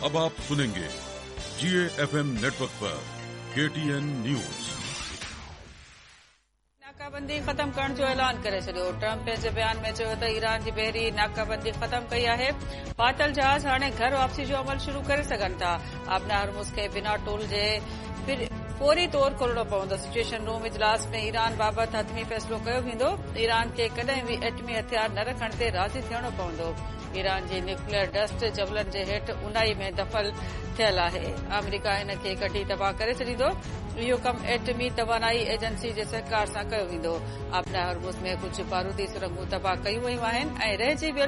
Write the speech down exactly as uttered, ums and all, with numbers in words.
अब आप सुनेंगे जीए FM network पर केटीएन न्यूज। नाकाबंदी खत्म करण जो ऐलान करे छॾियो। ट्रम्प पंहिंजे बयान में चयो त ईरान जी बहरी नाकाबंदी ख़त्म कई आहे। बातल जहाज़ हाणे घर वापसी जो अमल शुरू करे सघनि था। आबना हरमुज़ खे बिना टोल जे फौरी तौर खोलणो पवंदो। सिचुएशन रूम इजलास में ईरान बाबति हथमी फ़ैसिलो कयो वेंदो। ईरान खे कॾहिं बि एटमी हथियार न रखण ते राज़ी थियणो पवंदो। ईरान जी न्यूक्लियर डस्ट जबलनि जे हेठि ऊंदाही में दफ़ल थियल आहे। अमरीका इन खे कढी तबाह करे छॾींदो। इहो कमु एटमी तवानाई एजेंसी जे सहकार सां कयो वेंदो। आबना हरमुज़ में कुझु बारूदी सुरंगूं तबाह कयूं वयूं आहिनि ऐं रहिजी वियल